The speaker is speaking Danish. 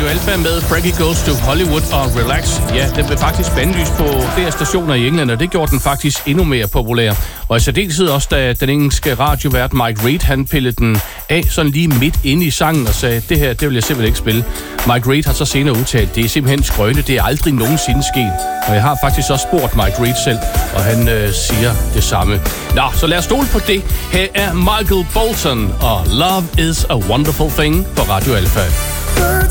Radio Alpha med Frankie Goes to Hollywood og Relax. Ja, den blev faktisk bandlyst på flere stationer i England, og det gjorde den faktisk endnu mere populær. Og i særdeleshed også, da den engelske radiovært Mike Reid, han pillede den af sådan lige midt inde i sangen og sagde, det her, det vil jeg simpelthen ikke spille. Mike Reid har så senere udtalt, det er simpelthen skrøne, det er aldrig nogensinde sket. Og jeg har faktisk også spurgt Mike Reid selv, og han siger det samme. Nå, så lad os stole på det. Her er Michael Bolton og Love is a Wonderful Thing på Radio Alpha.